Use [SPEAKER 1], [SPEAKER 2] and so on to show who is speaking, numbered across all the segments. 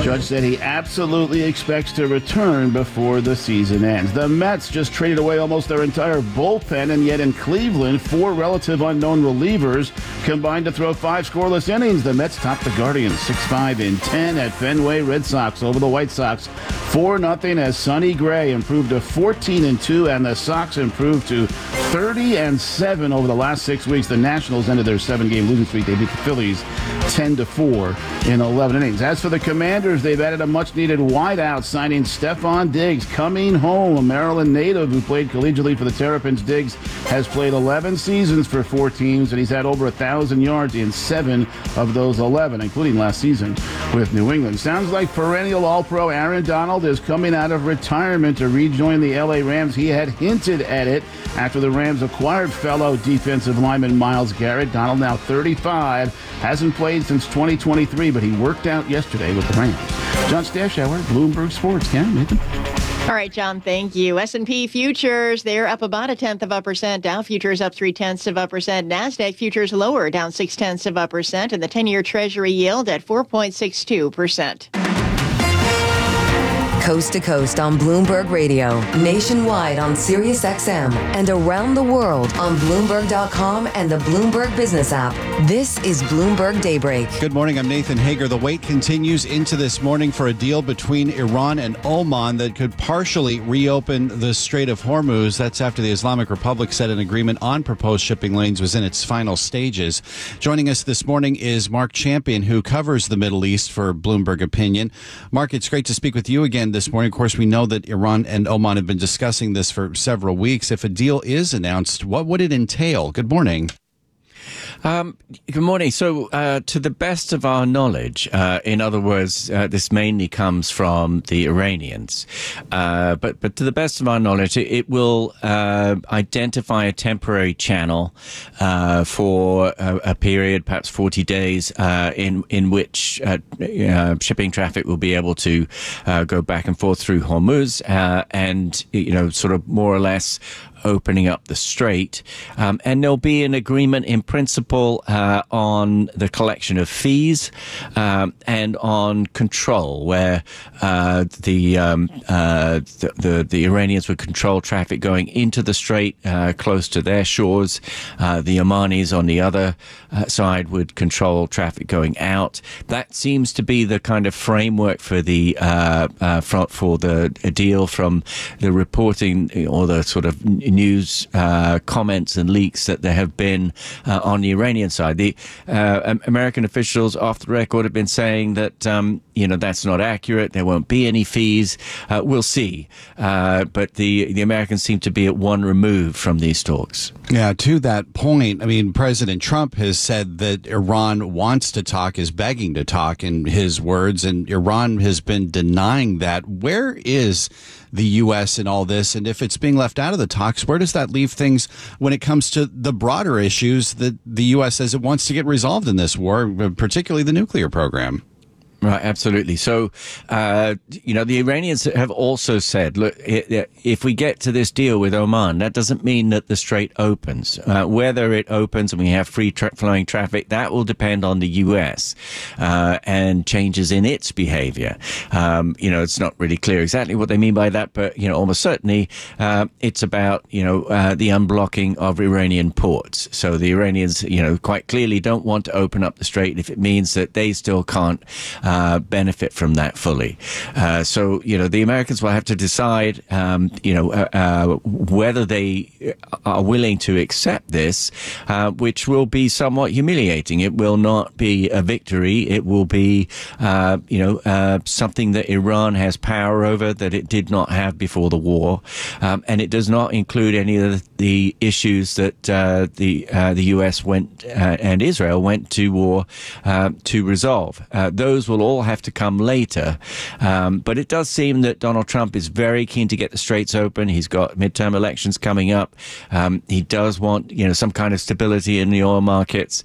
[SPEAKER 1] Judge said he absolutely expects to return before the season ends. The Mets just traded away almost their entire bullpen, and yet in Cleveland, 4 relative unknown relievers combined to throw 5 scoreless innings. The Mets topped the Guardians 6-5 in 10 at Fenway. Red Sox over the White Sox 4-0 as Sonny Gray improved to 14-2, and the Sox improved to 30-7 over the last 6 weeks. The Nationals ended their 7-game losing streak. They beat the Phillies 10-4 in 11 innings. As for the Commanders, they've added a much-needed wideout, signing Stephon Diggs, coming home, a Maryland native who played collegiately for the Terrapins. Diggs has played 11 seasons for 4 teams, and he's had over 1,000 yards in 7 of those 11, including last season with New England. Sounds like perennial All-Pro Aaron Donald is coming out of retirement to rejoin the L.A. Rams. He had hinted at it after the Rams acquired fellow defensive lineman Myles Garrett. Donald, now 35, hasn't played since 2023, but he worked out yesterday with the Rams. John Stashower, Bloomberg Sports. Ken, Nathan?
[SPEAKER 2] All right, John, thank you. S&P futures, they're up about 0.1%. Dow futures up 0.3%. NASDAQ futures lower, down 0.6%. And the 10-year Treasury yield at 4.62%.
[SPEAKER 3] Coast to coast on Bloomberg Radio, nationwide on Sirius XM, and around the world on Bloomberg.com and the Bloomberg Business app. This is Bloomberg Daybreak.
[SPEAKER 4] Good morning, I'm Nathan Hager. The wait continues into this morning for a deal between Iran and Oman that could partially reopen the Strait of Hormuz. That's after the Islamic Republic said an agreement on proposed shipping lanes was in its final stages. Joining us this morning is Mark Champion, who covers the Middle East for Bloomberg Opinion. Mark, it's great to speak with you again this morning. Of course, we know that Iran and Oman have been discussing this for several weeks. If a deal is announced, what would it entail? Good morning.
[SPEAKER 5] Good morning. So, to the best of our knowledge, in other words, this mainly comes from the Iranians. But to the best of our knowledge, it will identify a temporary channel for a period, perhaps 40 days, in which shipping traffic will be able to go back and forth through Hormuz, and sort of more or less opening up the strait, and there'll be an agreement in principle on the collection of fees and on control, where the Iranians would control traffic going into the strait close to their shores. The Omanis on the other side would control traffic going out. That seems to be the kind of framework for the deal from the reporting or the sort of news comments and leaks that there have been on the Iranian side. The American officials off the record have been saying that that's not accurate. There won't be any fees. We'll see. But the Americans seem to be at one remove from these talks.
[SPEAKER 4] Yeah, to that point, I mean, President Trump has said that Iran wants to talk, is begging to talk in his words, and Iran has been denying that. Where is the U.S. in all this? And if it's being left out of the talks, where does that leave things when it comes to the broader issues that the U.S. says it wants to get resolved in this war, particularly the nuclear program?
[SPEAKER 5] Right, absolutely. So, the Iranians have also said, look, if we get to this deal with Oman, that doesn't mean that the strait opens. Whether it opens and we have free flowing traffic, that will depend on the U.S. And changes in its behavior. It's not really clear exactly what they mean by that, but, almost certainly it's about, the unblocking of Iranian ports. So the Iranians, quite clearly don't want to open up the strait if it means that they still can't benefit from that fully. So, the Americans will have to decide, whether they are willing to accept this, which will be somewhat humiliating. It will not be a victory. It will be, something that Iran has power over that it did not have before the war. And it does not include any of the issues that the U.S. went and Israel went to war to resolve. Those will all have to come later. But it does seem that Donald Trump is very keen to get the straits open. He's got midterm elections coming up. He does want, some kind of stability in the oil markets.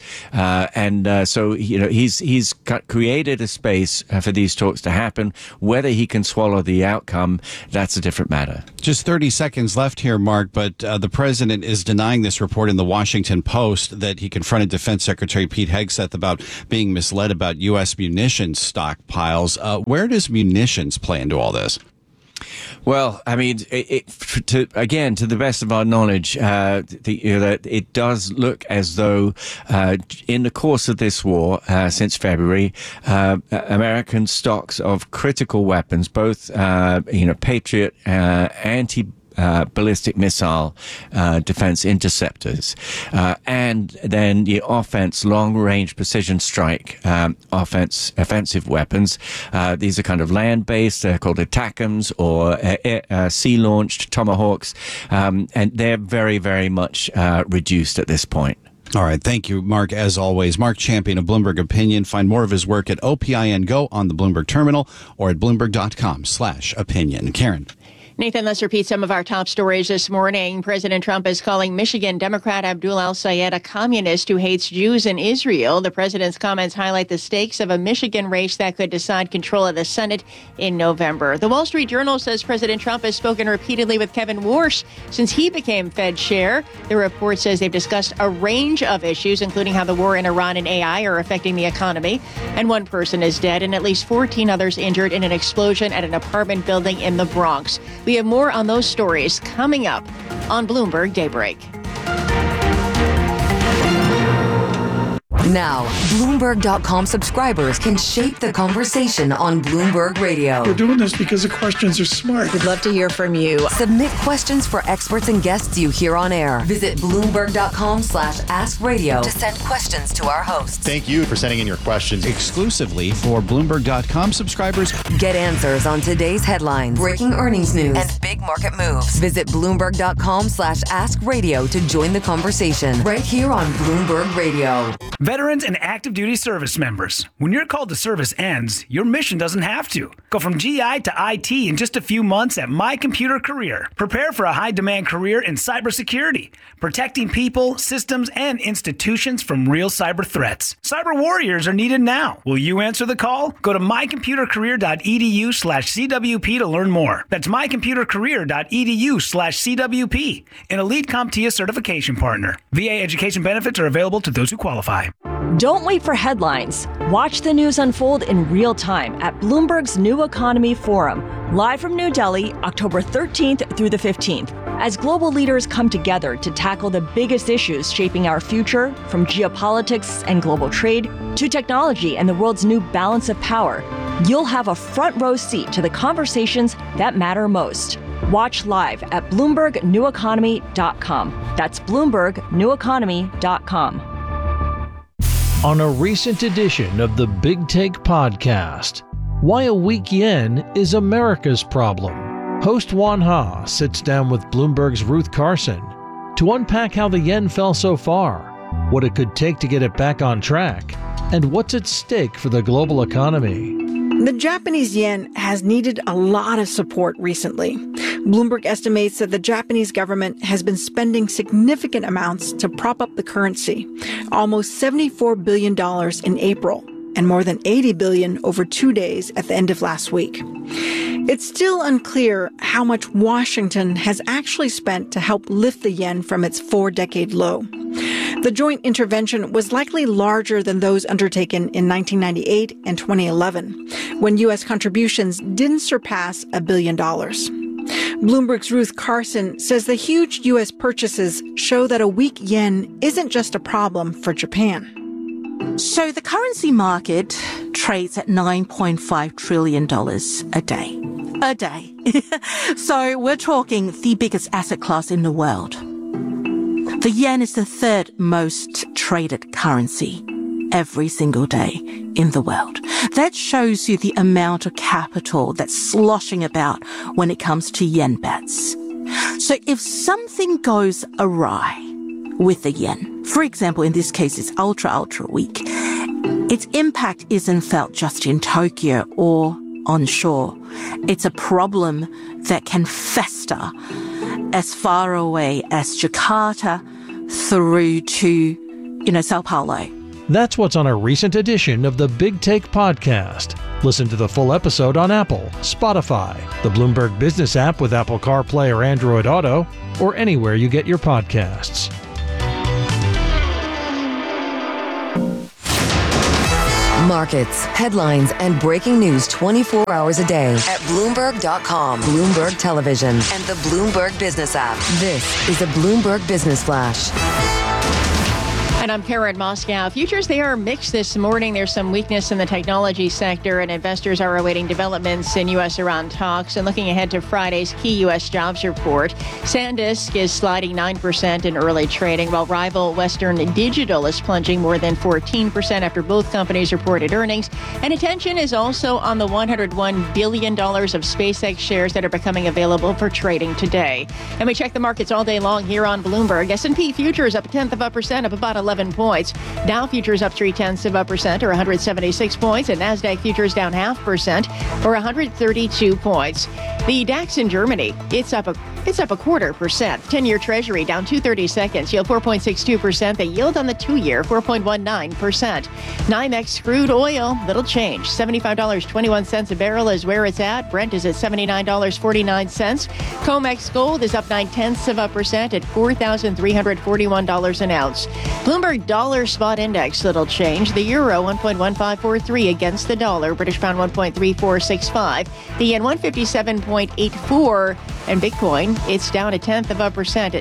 [SPEAKER 5] So he's created a space for these talks to happen. Whether he can swallow the outcome, that's a different matter.
[SPEAKER 4] Just 30 seconds left here, Mark, but the president is denying this report in the Washington Post that he confronted Defense Secretary Pete Hegseth about being misled about U.S. munitions. stockpiles. Where does munitions play into all this?
[SPEAKER 5] Well, I mean, to the best of our knowledge, it does look as though in the course of this war, since February, American stocks of critical weapons, both Patriot, ballistic missile defense interceptors, and then the long-range precision strike offensive weapons. These are kind of land-based. They're called ATACMS or sea-launched Tomahawks, and they're very, very much reduced at this point.
[SPEAKER 4] All right. Thank you, Mark, as always. Mark Champion of Bloomberg Opinion. Find more of his work at OPIN Go on the Bloomberg Terminal or at Bloomberg.com/opinion. Karen.
[SPEAKER 2] Nathan, let's repeat some of our top stories this morning. President Trump is calling Michigan Democrat Abdul al-Sayed a communist who hates Jews and Israel. The president's comments highlight the stakes of a Michigan race that could decide control of the Senate in November. The Wall Street Journal says President Trump has spoken repeatedly with Kevin Warsh since he became Fed chair. The report says they've discussed a range of issues, including how the war in Iran and AI are affecting the economy. And one person is dead and at least 14 others injured in an explosion at an apartment building in the Bronx. We have more on those stories coming up on Bloomberg Daybreak.
[SPEAKER 3] Now, Bloomberg.com subscribers can shape the conversation on Bloomberg Radio.
[SPEAKER 6] We're doing this because the questions are smart.
[SPEAKER 7] We'd love to hear from you.
[SPEAKER 3] Submit questions for experts and guests you hear on air. Visit Bloomberg.com/askradio to send questions to our hosts.
[SPEAKER 8] Thank you for sending in your questions.
[SPEAKER 4] Exclusively for Bloomberg.com subscribers.
[SPEAKER 3] Get answers on today's headlines, breaking earnings news, and big market moves. Visit Bloomberg.com/askradio to join the conversation right here on Bloomberg Radio.
[SPEAKER 9] Veterans and active duty service members, when your call to service ends, your mission doesn't have to. Go from GI to IT in just a few months at My Computer Career. Prepare for a high-demand career in cybersecurity, protecting people, systems, and institutions from real cyber threats. Cyber warriors are needed now. Will you answer the call? Go to mycomputercareer.edu/CWP to learn more. That's mycomputercareer.edu/CWP, an elite CompTIA certification partner. VA education benefits are available to those who qualify.
[SPEAKER 10] Don't wait for headlines. Watch the news unfold in real time at Bloomberg's New Economy Forum, live from New Delhi, October 13th through the 15th, as global leaders come together to tackle the biggest issues shaping our future, from geopolitics and global trade to technology and the world's new balance of power. You'll have a front row seat to the conversations that matter most. Watch live at BloombergNewEconomy.com. That's BloombergNewEconomy.com.
[SPEAKER 11] On a recent edition of the Big Take podcast, why a weak yen is America's problem. Host Juan Ha sits down with Bloomberg's Ruth Carson to unpack how the yen fell so far, what it could take to get it back on track, and what's at stake for the global economy.
[SPEAKER 12] The Japanese yen has needed a lot of support recently. Bloomberg estimates that the Japanese government has been spending significant amounts to prop up the currency, almost $74 billion in April, and more than $80 billion over 2 days at the end of last week. It's still unclear how much Washington has actually spent to help lift the yen from its 4-decade low. The joint intervention was likely larger than those undertaken in 1998 and 2011, when U.S. contributions didn't surpass $1 billion. Bloomberg's Ruth Carson says the huge U.S. purchases show that a weak yen isn't just a problem for Japan.
[SPEAKER 13] So the currency market trades at $9.5 trillion a day. A day. So we're talking the biggest asset class in the world. The yen is the third most traded currency every single day in the world. That shows you the amount of capital that's sloshing about when it comes to yen bets. So if something goes awry with the yen, for example, in this case, it's ultra weak, its impact isn't felt just in Tokyo or onshore. It's a problem that can fester as far away as Jakarta through to, Sao Paulo.
[SPEAKER 11] That's what's on a recent edition of the Big Take podcast. Listen to the full episode on Apple, Spotify, the Bloomberg Business app with Apple CarPlay or Android Auto, or anywhere you get your podcasts.
[SPEAKER 3] markets, headlines, and breaking news 24 hours a day at Bloomberg.com, Bloomberg Television, and the Bloomberg Business app. This is a Bloomberg Business Flash.
[SPEAKER 2] And I'm Karen Moscow. Futures, they are mixed this morning. There's some weakness in the technology sector, and investors are awaiting developments in U.S.-Iran talks. And looking ahead to Friday's key U.S. jobs report, SanDisk is sliding 9% in early trading, while rival Western Digital is plunging more than 14% after both companies reported earnings. And attention is also on the $101 billion of SpaceX shares that are becoming available for trading today. And we check the markets all day long here on Bloomberg. S&P futures up 0.1%, up about 11 points. Dow futures up 0.3% or 176 points, and Nasdaq futures down 0.5% or 132 points. The DAX in Germany, it's up a 0.25%. 10-year Treasury down 2/32, yield 4.62%. The yield on the 2-year 4.19%. NYMEX crude oil, little change. $75.21 a barrel is where it's at. Brent is at $79.49. COMEX gold is up 0.9% at $4,341 an ounce. Bloomberg dollar spot index, little change. The euro 1.1543 against the dollar. British pound 1.3465. The yen 157.84. And Bitcoin, it's down 0.1% at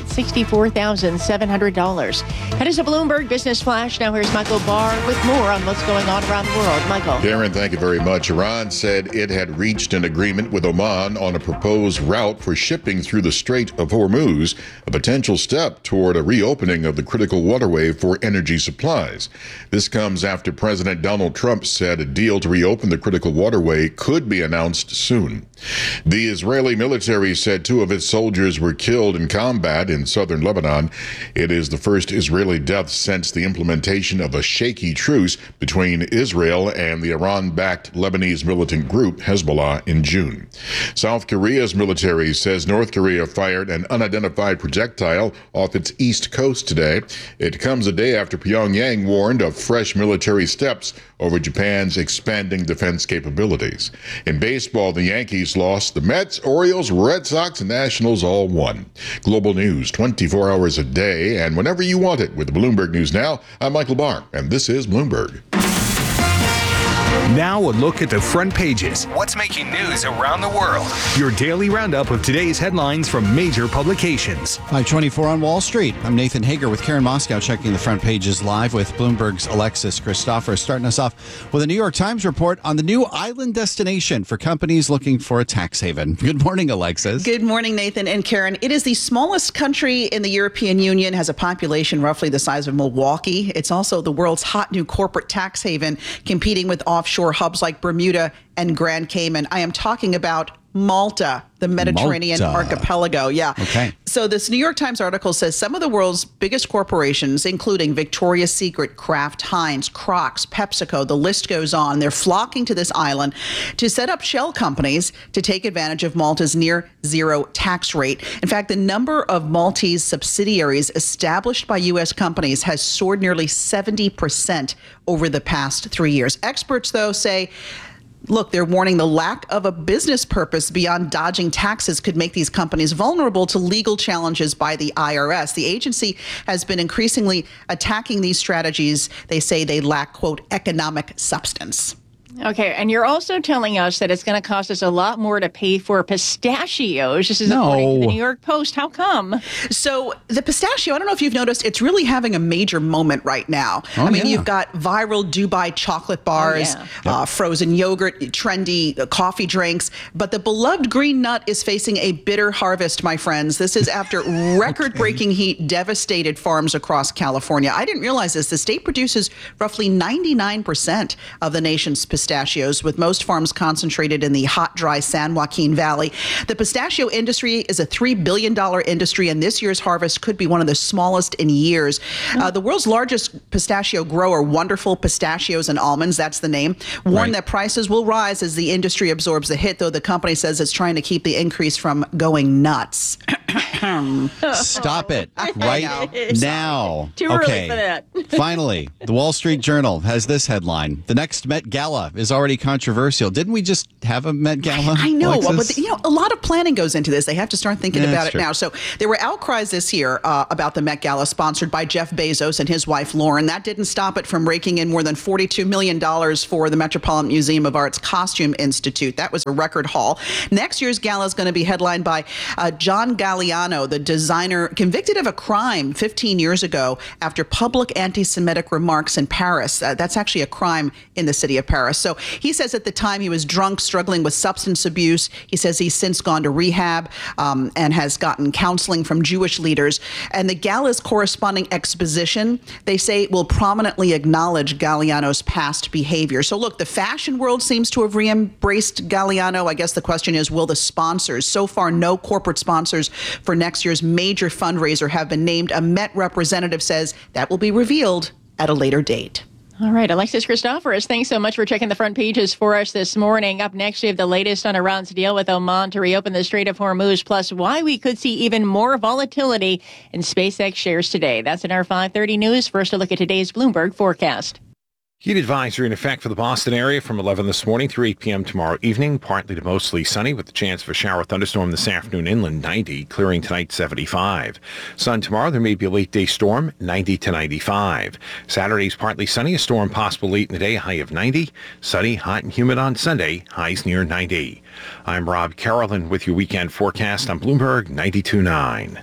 [SPEAKER 2] $64,700. That is a Bloomberg Business Flash. Now here's Michael Barr with more on what's going on around the world. Michael.
[SPEAKER 7] Karen, thank you very much. Iran said it had reached an agreement with Oman on a proposed route for shipping through the Strait of Hormuz, a potential step toward a reopening of the critical waterway for energy supplies. This comes after President Donald Trump said a deal to reopen the critical waterway could be announced soon. The Israeli military said 2 of its soldiers were killed in combat in southern Lebanon. It is the first Israeli death since the implementation of a shaky truce between Israel and the Iran-backed Lebanese militant group Hezbollah in June. South Korea's military says North Korea fired an unidentified projectile off its east coast today. It comes a day after Pyongyang warned of fresh military steps over Japan's expanding defense capabilities. In baseball, the Yankees lost. The Mets, Orioles, Red Sox, and Nationals all won. Global news 24 hours a day and whenever you want it with Bloomberg News Now. I'm Michael Barr, and this is Bloomberg.
[SPEAKER 14] Now a look at the front pages. What's making news around the world? Your daily roundup of today's headlines from major publications.
[SPEAKER 4] 5:24 on Wall Street. I'm Nathan Hager with Karen Moscow checking the front pages live with Bloomberg's Alexis Christopher. Starting us off with a New York Times report on the new island destination for companies looking for a tax haven. Good morning, Alexis.
[SPEAKER 15] Good morning, Nathan and Karen. It is the smallest country in the European Union, has a population roughly the size of Milwaukee. It's also the world's hot new corporate tax haven, competing with offshore hubs like Bermuda and Grand Cayman. I am talking about Malta, the Mediterranean archipelago. Yeah.
[SPEAKER 4] Okay.
[SPEAKER 15] So this New York Times article says some of the world's biggest corporations, including Victoria's Secret, Kraft Heinz, Crocs, PepsiCo, the list goes on. They're flocking to this island to set up shell companies to take advantage of Malta's near zero tax rate. In fact, the number of Maltese subsidiaries established by U.S. companies has soared nearly 70% over the past 3 years. Experts, though, say, look, they're warning the lack of a business purpose beyond dodging taxes could make these companies vulnerable to legal challenges by the IRS. The agency has been increasingly attacking these strategies. They say they lack, quote, economic substance.
[SPEAKER 2] Okay, and you're also telling us that it's going to cost us a lot more to pay for pistachios. This is according to the New York Post. How come?
[SPEAKER 15] So the pistachio, I don't know if you've noticed, it's really having a major moment right now. You've got viral Dubai chocolate bars, frozen yogurt, trendy coffee drinks, but the beloved green nut is facing a bitter harvest, my friends. This is after record-breaking heat devastated farms across California. I didn't realize this. The state produces roughly 99% of the nation's pistachios, with most farms concentrated in the hot, dry San Joaquin Valley. The pistachio industry is a $3 billion industry, and this year's harvest could be one of the smallest in years. The world's largest pistachio grower, Wonderful Pistachios and Almonds, that's the name, warned that prices will rise as the industry absorbs the hit, though the company says it's trying to keep the increase from going nuts.
[SPEAKER 4] Stop it right now.
[SPEAKER 2] Too early for that.
[SPEAKER 4] Finally, the Wall Street Journal has this headline. The next Met Gala is already controversial. Didn't we just have a Met Gala?
[SPEAKER 15] I know,
[SPEAKER 4] Alexis?
[SPEAKER 15] but a lot of planning goes into this. They have to start thinking about it
[SPEAKER 4] true.
[SPEAKER 15] now. So there were outcries this year about the Met Gala sponsored by Jeff Bezos and his wife Lauren. That didn't stop it from raking in more than $42 million for the Metropolitan Museum of Art's Costume Institute. That was a record haul. Next year's gala is going to be headlined by John Galliano, the designer convicted of a crime 15 years ago after public anti-Semitic remarks in Paris. That's actually a crime in the city of Paris. So he says at the time he was drunk, struggling with substance abuse. He says he's since gone to rehab and has gotten counseling from Jewish leaders. And the gala's corresponding exposition, they say, will prominently acknowledge Galliano's past behavior. So look, the fashion world seems to have re-embraced Galliano. I guess the question is, will the sponsors? So far, no corporate sponsors for next year's major fundraiser have been named. A Met representative says that will be revealed at a later date.
[SPEAKER 2] All right, Alexis Christoforous, thanks so much for checking the front pages for us this morning. Up next, we have the latest on Iran's deal with Oman to reopen the Strait of Hormuz, plus why we could see even more volatility in SpaceX shares today. That's in our 5:30 news. First, a look at today's Bloomberg forecast.
[SPEAKER 16] Heat advisory in effect for the Boston area from 11 this morning through 8 p.m. tomorrow evening. Partly to mostly sunny with the chance of a shower or thunderstorm this afternoon inland, 90. Clearing tonight, 75. Sun tomorrow, there may be a late day storm, 90 to 95. Saturday's partly sunny, a storm possible late in the day, a high of 90. Sunny, hot and humid on Sunday, highs near 90. I'm Rob Carolyn with your weekend forecast on Bloomberg 92.9.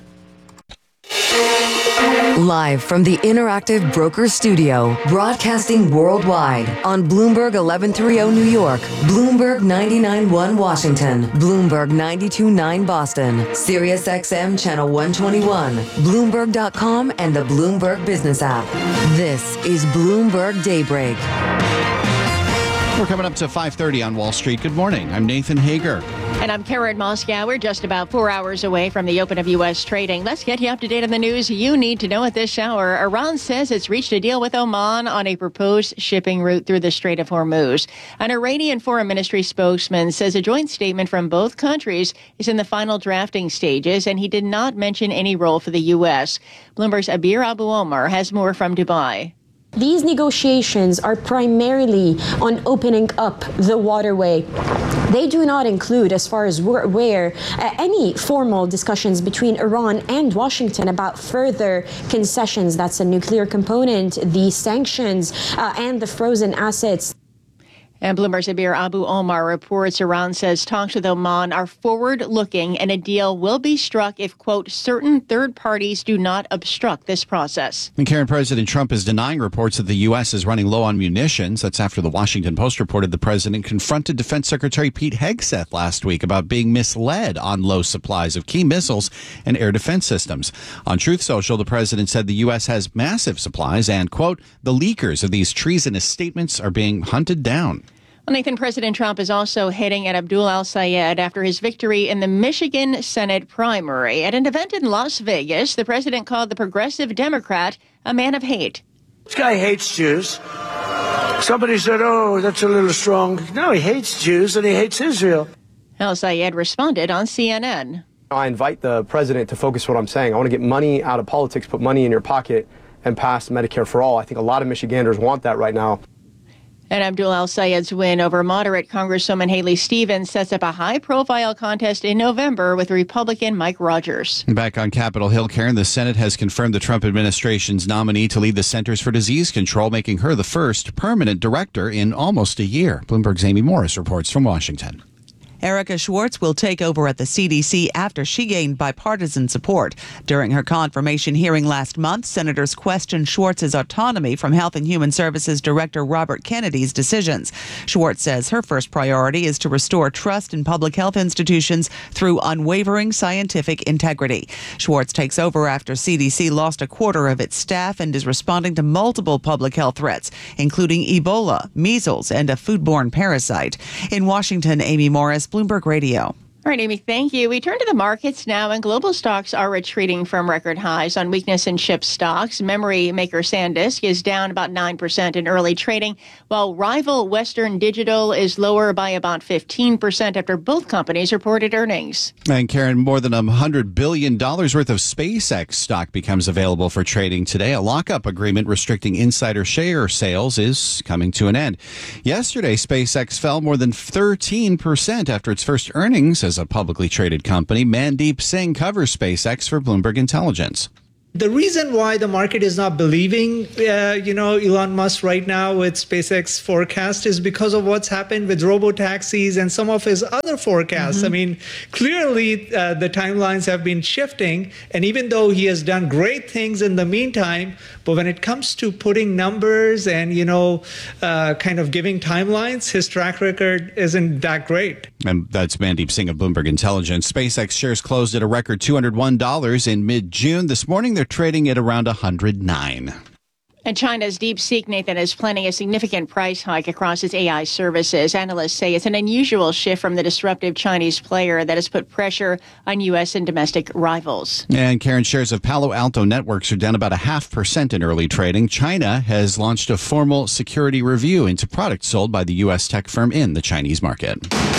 [SPEAKER 3] Live from the Interactive Brokers Studio, broadcasting worldwide on Bloomberg 1130 New York, Bloomberg 99.1 Washington, Bloomberg 92.9 Boston, Sirius XM Channel 121, Bloomberg.com, and the Bloomberg Business app. This is Bloomberg Daybreak.
[SPEAKER 4] We're coming up to 5:30 on Wall Street. Good morning. I'm Nathan Hager.
[SPEAKER 2] And I'm Karen Moskow. We're just about 4 hours away from the open of U.S. trading. Let's get you up to date on the news you need to know at this hour. Iran says it's reached a deal with Oman on a proposed shipping route through the Strait of Hormuz. An Iranian foreign ministry spokesman says a joint statement from both countries is in the final drafting stages, and he did not mention any role for the U.S. Bloomberg's Abir Abu Omar has more from Dubai.
[SPEAKER 17] These negotiations are primarily on opening up the waterway. They do not include, as far as we're aware, any formal discussions between Iran and Washington about further concessions. That's a nuclear component, the sanctions, and the frozen assets.
[SPEAKER 2] And Bloomberg's Abir Abu Omar reports Iran says talks with Oman are forward-looking and a deal will be struck if, quote, certain third parties do not obstruct this process.
[SPEAKER 4] And Karen, President Trump is denying reports that the U.S. is running low on munitions. That's after the Washington Post reported the president confronted Defense Secretary Pete Hegseth last week about being misled on low supplies of key missiles and air defense systems. On Truth Social, the president said the U.S. has massive supplies and, quote, the leakers of these treasonous statements are being hunted down.
[SPEAKER 2] Well, Nathan, President Trump is also hitting at Abdul al-Sayed after his victory in the Michigan Senate primary. At an event in Las Vegas, the president called the progressive Democrat a man of hate.
[SPEAKER 18] This guy hates Jews. Somebody said, oh, that's a little strong. No, he hates Jews and he hates Israel.
[SPEAKER 2] Al-Sayed responded on CNN.
[SPEAKER 19] I invite the president to focus what I'm saying. I want to get money out of politics, put money in your pocket, and pass Medicare for all. I think a lot of Michiganders want that right now.
[SPEAKER 2] And Abdul al-Sayed's win over moderate Congresswoman Haley Stevens sets up a high-profile contest in November with Republican Mike Rogers.
[SPEAKER 4] Back on Capitol Hill, Karen, the Senate has confirmed the Trump administration's nominee to lead the Centers for Disease Control, making her the first permanent director in almost a year. Bloomberg's Amy Morris reports from Washington.
[SPEAKER 20] Erica Schwartz will take over at the CDC after she gained bipartisan support. During her confirmation hearing last month, senators questioned Schwartz's autonomy from Health and Human Services Director Robert Kennedy's decisions. Schwartz says her first priority is to restore trust in public health institutions through unwavering scientific integrity. Schwartz takes over after CDC lost a quarter of its staff and is responding to multiple public health threats, including Ebola, measles, and a foodborne parasite. In Washington, Amy Morris, Bloomberg Radio.
[SPEAKER 2] All right, Amy, thank you. We turn to the markets now, and global stocks are retreating from record highs on weakness in chip stocks. Memory maker SanDisk is down about 9% in early trading, while rival Western Digital is lower by about 15% after both companies reported earnings.
[SPEAKER 4] And Karen, more than $100 billion worth of SpaceX stock becomes available for trading today. A lockup agreement restricting insider share sales is coming to an end. Yesterday, SpaceX fell more than 13% after its first earnings as a publicly traded company. Mandeep Singh covers SpaceX for Bloomberg Intelligence.
[SPEAKER 21] The reason why the market is not believing, Elon Musk right now with SpaceX forecast is because of what's happened with robotaxis and some of his other forecasts.
[SPEAKER 22] Mm-hmm.
[SPEAKER 21] I mean, clearly the timelines have been shifting. And even though he has done great things in the meantime, but when it comes to putting numbers and, kind of giving timelines, his track record isn't that great.
[SPEAKER 4] And that's Mandeep Singh of Bloomberg Intelligence. SpaceX shares closed at a record $201 in mid-June. This morning, they're trading at around $109.
[SPEAKER 2] And China's DeepSeek, Nathan, is planning a significant price hike across its AI services. Analysts say it's an unusual shift from the disruptive Chinese player that has put pressure on U.S. and domestic rivals.
[SPEAKER 4] And Karen, shares of Palo Alto Networks are down about 0.5% in early trading. China has launched a formal security review into products sold by the U.S. tech firm in the Chinese market.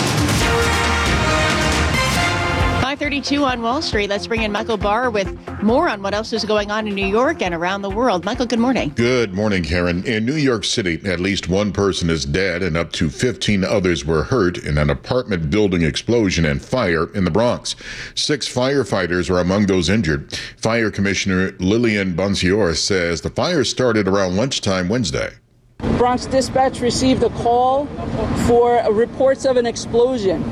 [SPEAKER 2] 5:32 on Wall Street. Let's bring in Michael Barr with more on what else is going on in New York and around the world. Michael, good morning.
[SPEAKER 7] Good morning, Karen. In New York City, at least one person is dead and up to 15 others were hurt in an apartment building explosion and fire in the Bronx. 6 firefighters are among those injured. Fire Commissioner Lillian Bonsior says the fire started around lunchtime Wednesday.
[SPEAKER 22] Bronx Dispatch received a call for reports of an explosion.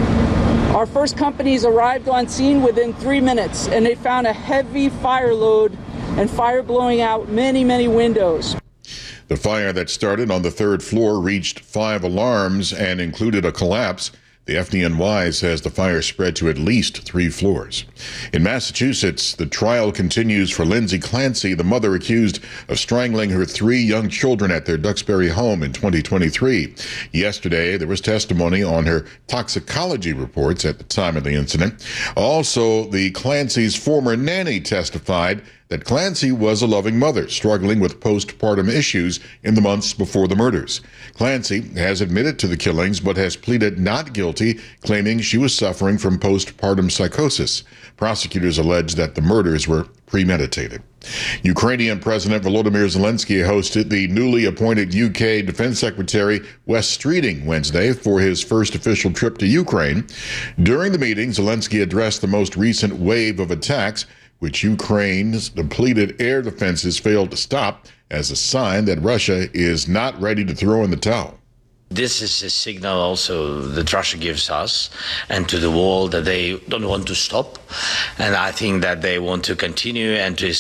[SPEAKER 22] Our first companies arrived on scene within 3 minutes, and they found a heavy fire load and fire blowing out many, many windows.
[SPEAKER 7] The fire that started on the 3rd floor reached 5 alarms and included a collapse. The FDNY says the fire spread to at least 3 floors. In Massachusetts, the trial continues for Lindsay Clancy, the mother accused of strangling her 3 young children at their Duxbury home in 2023. Yesterday, there was testimony on her toxicology reports at the time of the incident. Also, the Clancy's former nanny testified that Clancy was a loving mother struggling with postpartum issues in the months before the murders. Clancy has admitted to the killings but has pleaded not guilty, claiming she was suffering from postpartum psychosis. Prosecutors allege that the murders were premeditated. Ukrainian President Volodymyr Zelensky hosted the newly appointed UK Defense Secretary Wes Streeting Wednesday for his first official trip to Ukraine. During the meeting, Zelensky addressed the most recent wave of attacks, which Ukraine's depleted air defenses failed to stop, as a sign that Russia is not ready to throw in the towel.
[SPEAKER 23] This is a signal also that Russia gives us and to the world that they don't want to stop. And I think that they want to continue and to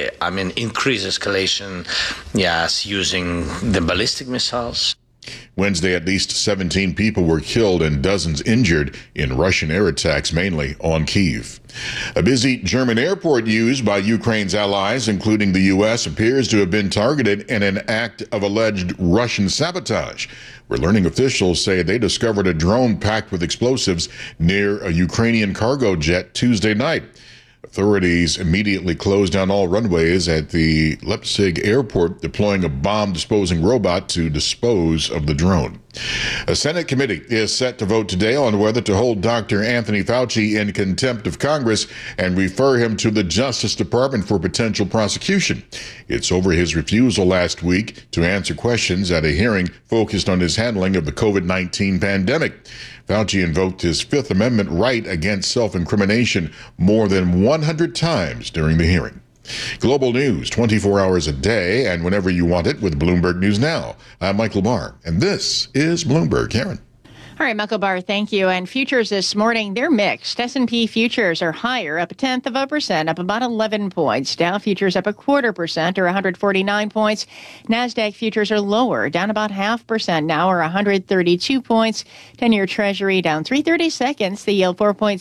[SPEAKER 23] increase escalation, yes, using the ballistic missiles.
[SPEAKER 7] Wednesday, at least 17 people were killed and dozens injured in Russian air attacks, mainly on Kyiv. A busy German airport used by Ukraine's allies, including the U.S., appears to have been targeted in an act of alleged Russian sabotage. We're learning officials say they discovered a drone packed with explosives near a Ukrainian cargo jet Tuesday night. Authorities immediately closed down all runways at the Leipzig airport, deploying a bomb-disposing robot to dispose of the drone. A Senate committee is set to vote today on whether to hold Dr. Anthony Fauci in contempt of Congress and refer him to the Justice Department for potential prosecution. It's over his refusal last week to answer questions at a hearing focused on his handling of the COVID-19 pandemic. Fauci invoked his Fifth Amendment right against self-incrimination more than 100 times during the hearing. Global news 24 hours a day and whenever you want it with Bloomberg News Now. I'm Michael Barr, and this is Bloomberg. Karen.
[SPEAKER 2] All right, Michael Barr, thank you. And futures this morning, they're mixed. S&P futures are higher, up 0.1%, up about 11 points. Dow futures up 0.25% or 149 points. NASDAQ futures are lower, down about 0.5% now or 132 points. 10-year Treasury down 3/32. The yield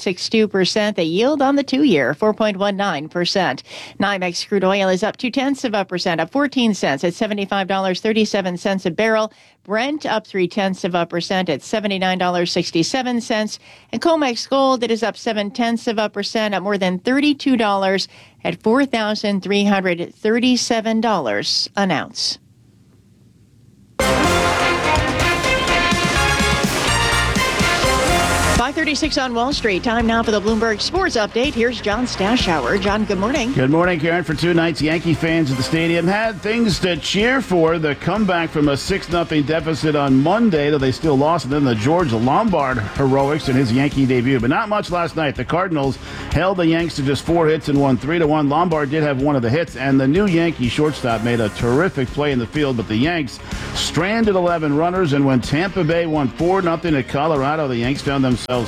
[SPEAKER 2] 4.62%. The yield on the 2-year 4.19%. NYMEX crude oil is up 0.2%, up 14 cents at $75.37 a barrel. Brent up 0.3% at $79.67. And COMEX Gold, it is up 0.7% at more than $32 at $4,337 an ounce. .36 on Wall Street. Time now for the Bloomberg Sports Update. Here's John Stashower. John, good morning.
[SPEAKER 1] Good morning, Karen. For two nights, Yankee fans at the stadium had things to cheer for. The comeback from a 6-0 deficit on Monday, though they still lost, and then the George Lombard heroics in his Yankee debut. But not much last night. The Cardinals held the Yanks to just 4 hits and won 3-1. Lombard did have one of the hits, and the new Yankee shortstop made a terrific play in the field. But the Yanks stranded 11 runners, and when Tampa Bay won 4-0 at Colorado, the Yanks found themselves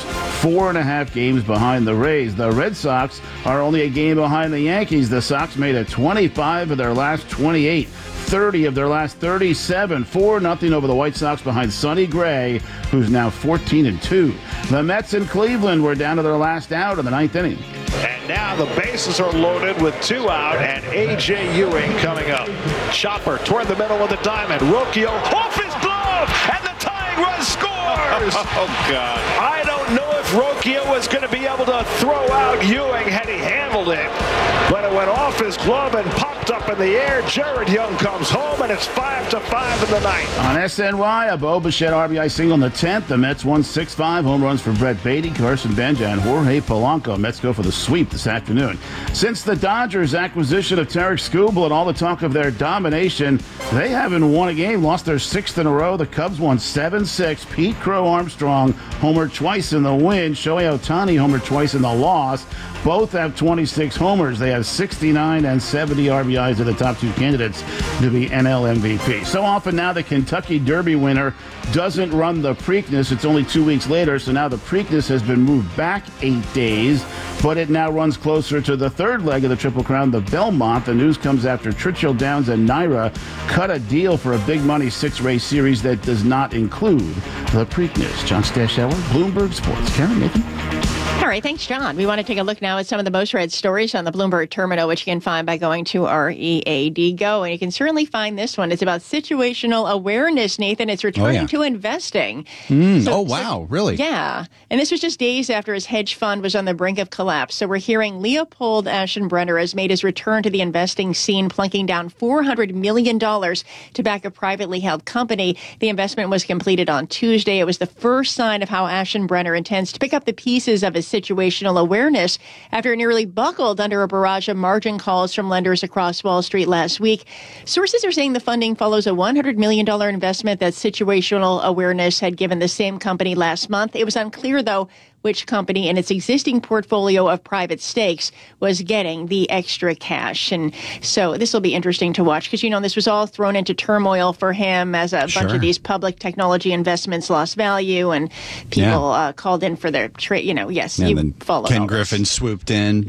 [SPEAKER 1] 4.5 games behind the Rays. The Red Sox are only a game behind the Yankees. The Sox made it 25 of their last 28. 30 of their last 37. 4-0 over the White Sox behind Sonny Gray, who's now 14-2. The Mets in Cleveland were down to their last out in the 9th inning.
[SPEAKER 5] And now the bases are loaded with 2 out, and A.J. Ewing coming up. Chopper toward the middle of the diamond. Rocchio off his glove, and the tying run scores!
[SPEAKER 16] Oh, God.
[SPEAKER 5] I don't know if Rocchio was going to be able to throw out Ewing had he handled it, but it went off his glove and popped up in the air. Jared Young comes home, and it's 5-5 in the ninth.
[SPEAKER 1] On SNY, a Bo Bichette RBI single in the 10th. The Mets won 6-5. Home runs for Brett Beatty, Carson Benja, and Jorge Polanco. Mets go for the sweep this afternoon. Since the Dodgers' acquisition of Tarek Skubal and all the talk of their domination, they haven't won a game, lost their 6th in a row. The Cubs won 7-6. Pete Crow Armstrong homered twice in the win. Shohei Ohtani homered twice in the loss. Both have 26 homers. They have 69 and 70 RBIs, are the top 2 candidates to be NL MVP. So often now the Kentucky Derby winner doesn't run the Preakness. It's only 2 weeks later, so now the Preakness has been moved back 8 days, but it now runs closer to the third leg of the Triple Crown, the Belmont. The news comes after Churchill Downs and Naira cut a deal for a big money 6-race series that does not include the Preakness. John Stashower, Bloomberg Sports. Karen, Nathan?
[SPEAKER 2] All right, thanks, John. We want to take a look now at some of the most read stories on the Bloomberg Terminal, which you can find by going to READ Go. And you can certainly find this one. It's about situational awareness, Nathan. It's returning to investing.
[SPEAKER 4] Wow, really?
[SPEAKER 2] Yeah. And this was just days after his hedge fund was on the brink of collapse. So we're hearing Leopold Aschenbrenner has made his return to the investing scene, plunking down $400 million to back a privately held company. The investment was completed on Tuesday. It was the first sign of how Aschenbrenner intends to pick up the pieces of his situational awareness after it nearly buckled under a barrage of margin calls from lenders across Wall Street last week. Sources are saying the funding follows a $100 million investment that Situational Awareness had given the same company last month. It was unclear, though, which company in its existing portfolio of private stakes was getting the extra cash. And so this will be interesting to watch because, this was all thrown into turmoil for him as a bunch of these public technology investments lost value and people called in for their trade. Yes, you followed
[SPEAKER 4] Ken Griffin swooped in.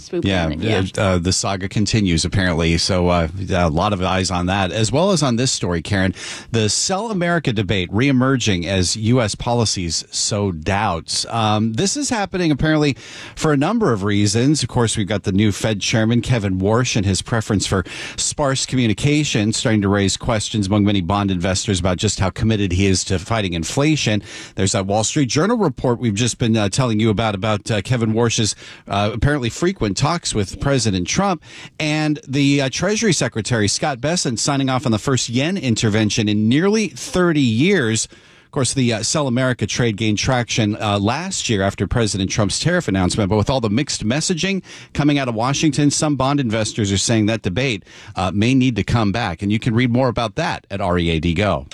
[SPEAKER 4] The saga continues, apparently. So a lot of eyes on that, as well as on this story, Karen. The Sell America debate reemerging as U.S. policies sow doubts. This is happening apparently for a number of reasons. Of course, we've got the new Fed chairman, Kevin Warsh, and his preference for sparse communication starting to raise questions among many bond investors about just how committed he is to fighting inflation. There's that Wall Street Journal report we've just been telling you about Kevin Warsh's apparently frequent talks with President Trump, and the Treasury Secretary, Scott Bessent, signing off on the first yen intervention in nearly 30 years. Of course, the Sell America trade gained traction last year after President Trump's tariff announcement. But with all the mixed messaging coming out of Washington, some bond investors are saying that debate may need to come back. And you can read more about that at READ Go.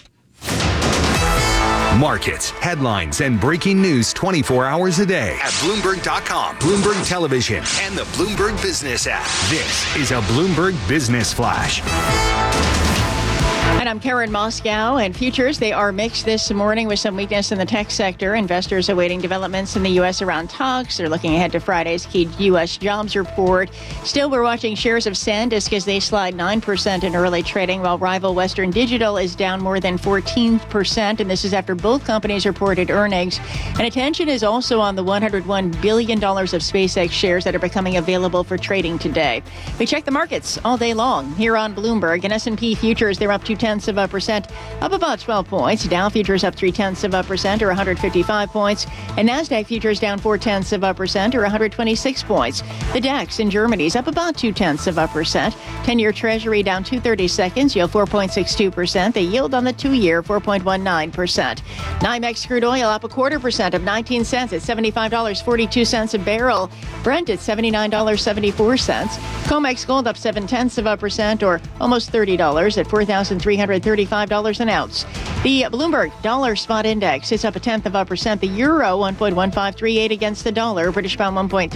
[SPEAKER 14] Markets, headlines, and breaking news 24 hours a day at Bloomberg.com, Bloomberg Television, and the Bloomberg Business app. This is a Bloomberg Business Flash.
[SPEAKER 2] And I'm Karen Moscow, and futures, they are mixed this morning with some weakness in the tech sector. Investors awaiting developments in the U.S. around talks. They're looking ahead to Friday's key U.S. jobs report. Still, we're watching shares of SanDisk as they slide 9% in early trading, while rival Western Digital is down more than 14%. And this is after both companies reported earnings. And attention is also on the $101 billion of SpaceX shares that are becoming available for trading today. We check the markets all day long here on Bloomberg. And S&P futures, they're up 2 0.2%, up about 12 points. Dow futures up 0.3% or 155 points. And NASDAQ futures down 0.4% or 126 points. The DAX in Germany is up about 0.2%. 10-year Treasury down 2/32, yield 4.62%. The yield on the 2-year 4.19%. NYMEX crude oil up 0.25% of 19 cents at $75.42 a barrel. Brent at $79.74. COMEX gold up 0.7% or almost $30 at $4,335 an ounce. The Bloomberg Dollar Spot Index is up 0.1%. The euro 1.1538 against the dollar. British pound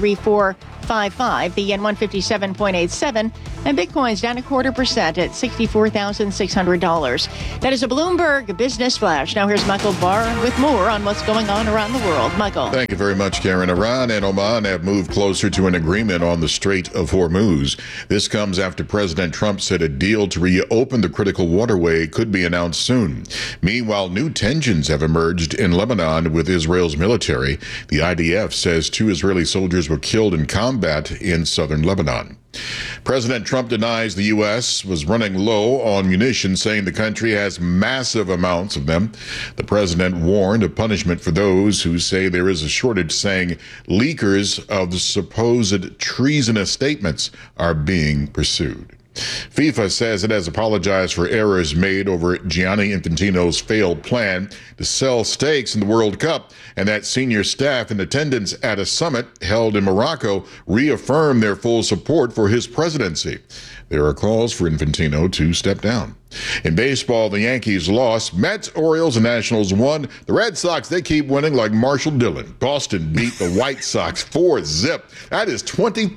[SPEAKER 2] 1.3455. The yen 157.87. And Bitcoin's down 0.25% at $64,600. That is a Bloomberg Business Flash. Now here's Michael Barr with more on what's going on around the world. Michael.
[SPEAKER 7] Thank you very much, Karen. Iran and Oman have moved closer to an agreement on the Strait of Hormuz. This comes after President Trump said a deal to reopen the critical waterway could be announced soon. Meanwhile, new tensions have emerged in Lebanon with Israel's military. The IDF says 2 Israeli soldiers were killed in combat in southern Lebanon. President Trump denies the U.S. was running low on munitions, saying the country has massive amounts of them. The president warned of punishment for those who say there is a shortage, saying leakers of the supposed treasonous statements are being pursued. FIFA says it has apologized for errors made over Gianni Infantino's failed plan to sell stakes in the World Cup, and that senior staff in attendance at a summit held in Morocco reaffirmed their full support for his presidency. There are calls for Infantino to step down. In baseball, the Yankees lost. Mets, Orioles, and Nationals won. The Red Sox, they keep winning like Marshall Dillon. Boston beat the White Sox 4-0. That is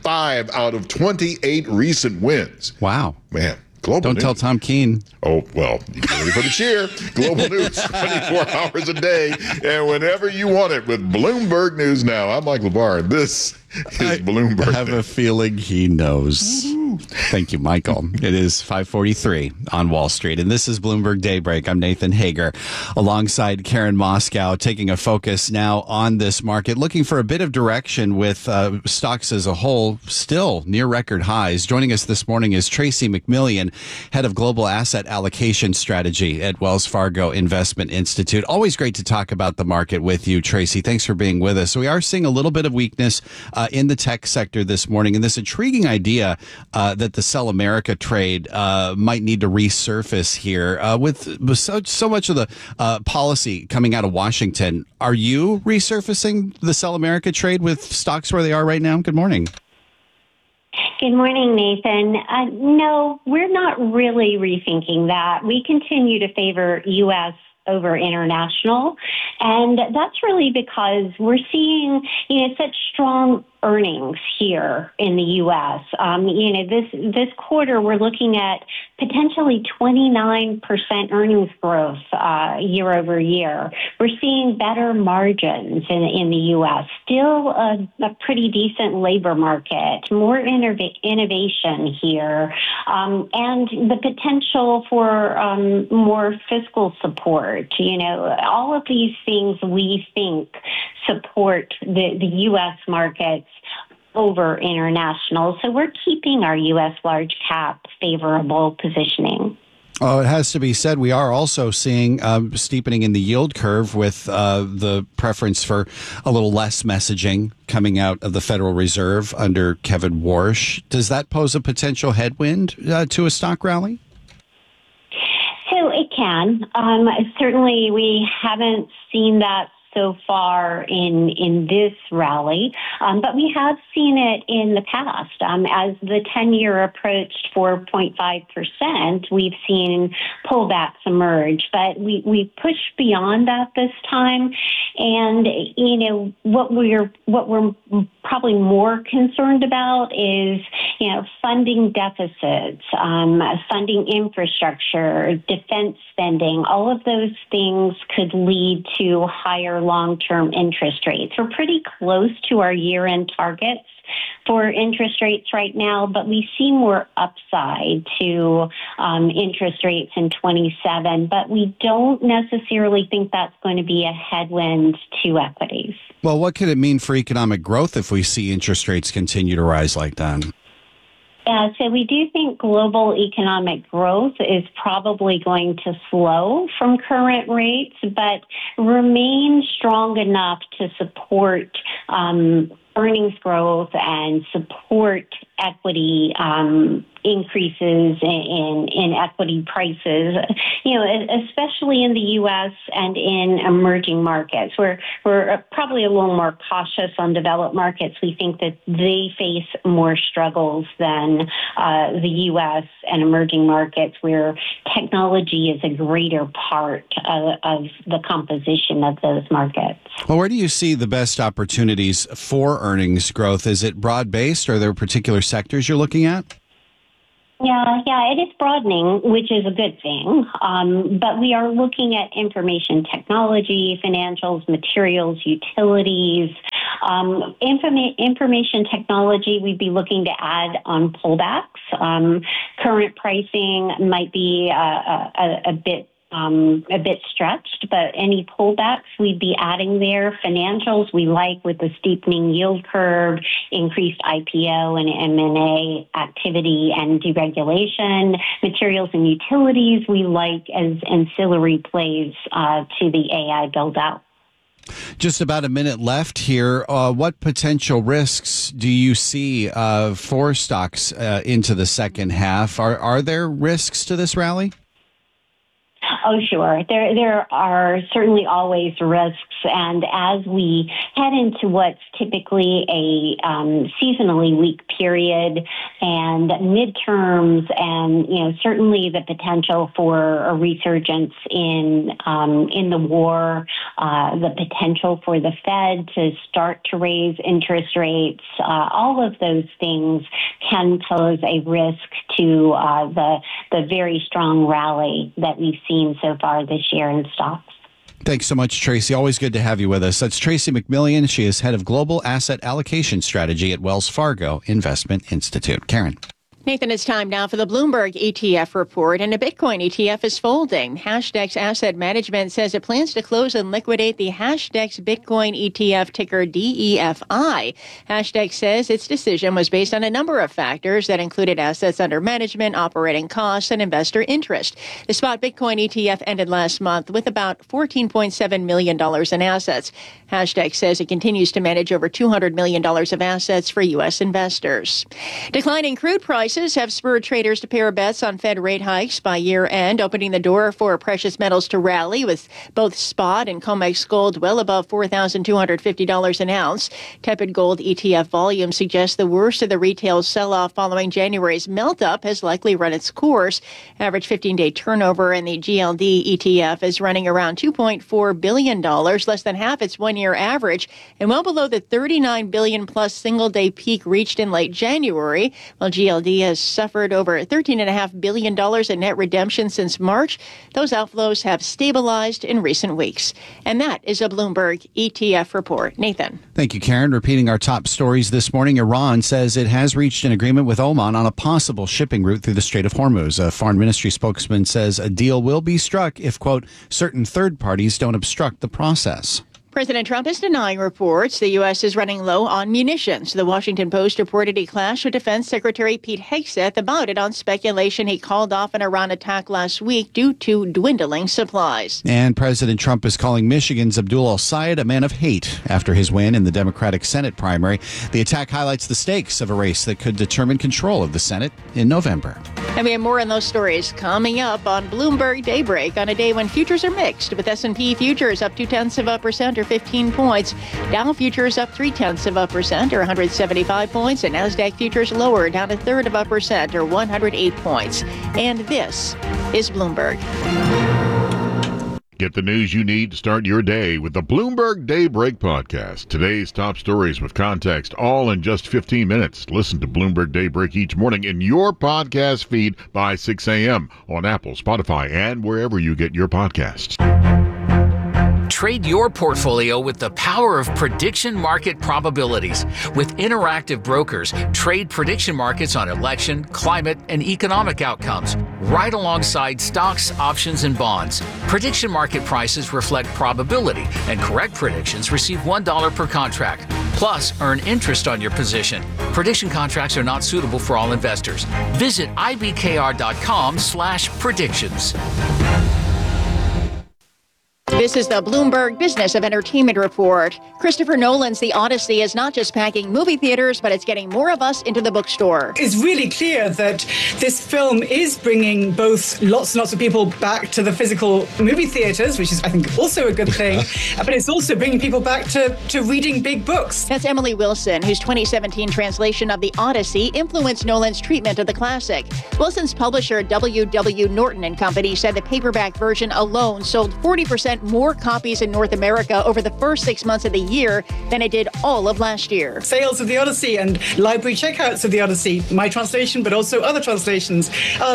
[SPEAKER 7] 25 out of 28 recent wins.
[SPEAKER 4] Wow.
[SPEAKER 7] Man. Global
[SPEAKER 4] Don't
[SPEAKER 7] news.
[SPEAKER 4] tell Tom Keene.
[SPEAKER 7] Oh, well, you get ready for the cheer. Global news, 24 hours a day, and whenever you want it with Bloomberg News Now. I'm Michael Barr, and this is Bloomberg.
[SPEAKER 4] I have a feeling he knows. Thank you, Michael. It is 5:43 on Wall Street, and this is Bloomberg Daybreak. I'm Nathan Hager, alongside Karen Moscow, taking a focus now on this market, looking for a bit of direction with stocks as a whole still near record highs. Joining us this morning is Tracy McMillian, head of global asset allocation strategy at Wells Fargo Investment Institute. Always great to talk about the market with you, Tracy. Thanks for being with us. We are seeing a little bit of weakness in the tech sector this morning, and this intriguing idea that the Sell America trade might need to resurface here with so much of the policy coming out of Washington. Are you resurfacing the Sell America trade with stocks where they are right now? Good morning.
[SPEAKER 6] Good morning, Nathan. No, we're not really rethinking that. We continue to favor U.S. over international, and that's really because we're seeing, such strong earnings here in the U.S. This quarter we're looking at potentially 29% earnings growth year over year. We're seeing better margins in the U.S. Still a pretty decent labor market, more innovation here, and the potential for more fiscal support. All of these things we think support the U.S. markets over international. So we're keeping our U.S. large cap favorable positioning.
[SPEAKER 4] Oh, it has to be said, we are also seeing steepening in the yield curve with the preference for a little less messaging coming out of the Federal Reserve under Kevin Warsh. Does that pose a potential headwind to a stock rally?
[SPEAKER 6] So it can. Certainly we haven't seen that so far in this rally, but we have seen it in the past. As the 10-year approached 4.5%, we've seen pullbacks emerge, but we pushed beyond that this time. And what we're probably more concerned about is funding deficits, funding infrastructure, defense spending. All of those things could lead to higher long-term interest rates. We're pretty close to our year-end targets for interest rates right now, but we see more upside to interest rates in 27, but we don't necessarily think that's going to be a headwind to equities.
[SPEAKER 4] Well, what could it mean for economic growth if we see interest rates continue to rise like that?
[SPEAKER 6] So we do think global economic growth is probably going to slow from current rates, but remain strong enough to support earnings growth and support equity increases in equity prices, especially in the U.S. and in emerging markets. We're probably a little more cautious on developed markets. We think that they face more struggles than the U.S. and emerging markets, where technology is a greater part of the composition of those markets.
[SPEAKER 4] Well, where do you see the best opportunities for earnings growth? Is it broad-based, or are there particular sectors you're looking at?
[SPEAKER 6] Yeah, it is broadening, which is a good thing. But we are looking at information technology, financials, materials, utilities. Information technology, we'd be looking to add on pullbacks. Current pricing might be a bit stretched, but any pullbacks we'd be adding there. Financials we like with the steepening yield curve, increased IPO and M&A activity and deregulation. Materials and utilities we like as ancillary plays to the AI build-out.
[SPEAKER 4] Just about a minute left here. What potential risks do you see for stocks into the second half? Are there risks to this rally?
[SPEAKER 6] Oh, sure. There are certainly always risks. And as we head into what's typically a seasonally weak period and midterms, and certainly the potential for a resurgence in the war, the potential for the Fed to start to raise interest rates, all of those things can pose a risk to the very strong rally that we've seen so far this year in stocks.
[SPEAKER 4] Thanks so much, Tracy. Always good to have you with us. That's Tracy McMillian. She is head of Global Asset Allocation Strategy at Wells Fargo Investment Institute. Karen.
[SPEAKER 2] Nathan, it's time now for the Bloomberg ETF report, and a Bitcoin ETF is folding. Hashdex Asset Management says it plans to close and liquidate the Hashdex Bitcoin ETF, ticker DEFI. Hashdex says its decision was based on a number of factors that included assets under management, operating costs, and investor interest. The spot Bitcoin ETF ended last month with about $14.7 million in assets. Hashdex says it continues to manage over $200 million of assets for U.S. investors. Declining crude prices have spurred traders to pair bets on Fed rate hikes by year-end, opening the door for precious metals to rally, with both spot and COMEX gold well above $4,250 an ounce. Tepid gold ETF volume suggests the worst of the retail sell-off following January's melt-up has likely run its course. Average 15-day turnover in the GLD ETF is running around $2.4 billion, less than half its one-year average, and well below the $39 billion-plus single-day peak reached in late January, while GLD has suffered over $13.5 billion in net redemption since March. Those outflows have stabilized in recent weeks. And that is a Bloomberg ETF report. Nathan.
[SPEAKER 4] Thank you, Karen. Repeating our top stories this morning, Iran says it has reached an agreement with Oman on a possible shipping route through the Strait of Hormuz. A foreign ministry spokesman says a deal will be struck if, quote, certain third parties don't obstruct the process.
[SPEAKER 2] President Trump is denying reports the U.S. is running low on munitions. The Washington Post reported he clashed with Defense Secretary Pete Hegseth about it on speculation he called off an Iran attack last week due to dwindling supplies.
[SPEAKER 4] And President Trump is calling Michigan's Abdul El-Sayed a man of hate after his win in the Democratic Senate primary. The attack highlights the stakes of a race that could determine control of the Senate in November.
[SPEAKER 2] And we have more on those stories coming up on Bloomberg Daybreak on a day when futures are mixed, with S&P futures up 0.2% or 15 points. Dow futures up 0.3% or 175 points, and Nasdaq futures lower, down 0.33% or 108 points. And this is Bloomberg.
[SPEAKER 8] Get the news you need to start your day with the Bloomberg Daybreak podcast. Today's top stories with context, all in just 15 minutes. Listen to Bloomberg Daybreak each morning in your podcast feed by 6 a.m. on Apple, Spotify, and wherever you get your podcasts.
[SPEAKER 9] Trade your portfolio with the power of prediction market probabilities. With Interactive Brokers, trade prediction markets on election, climate, and economic outcomes, right alongside stocks, options, and bonds. Prediction market prices reflect probability, and correct predictions receive $1 per contract. Plus, earn interest on your position. Prediction contracts are not suitable for all investors. Visit ibkr.com/predictions.
[SPEAKER 2] This is the Bloomberg Business of Entertainment Report. Christopher Nolan's The Odyssey is not just packing movie theaters, but it's getting more of us into the bookstore.
[SPEAKER 10] It's really clear that this film is bringing both lots and lots of people back to the physical movie theaters, which is, I think, also a good thing, but it's also bringing people back to reading big books.
[SPEAKER 2] That's Emily Wilson, whose 2017 translation of The Odyssey influenced Nolan's treatment of the classic. Wilson's publisher, W.W. Norton & Company, said the paperback version alone sold 40% more copies in North America over the first 6 months of the year than it did all of last year.
[SPEAKER 10] Sales of The Odyssey and library checkouts of The Odyssey, my translation, but also other translations,